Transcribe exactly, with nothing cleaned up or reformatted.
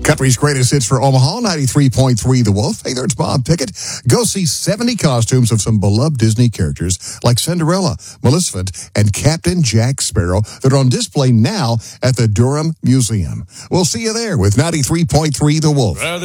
Country's greatest hits for Omaha, ninety-three point three The Wolf. Hey there, it's Bob Pickett. Go see seventy costumes of some beloved Disney characters like Cinderella, Maleficent, and Captain Jack Sparrow that are on display now at the Durham Museum. We'll see you there with ninety-three point three The Wolf.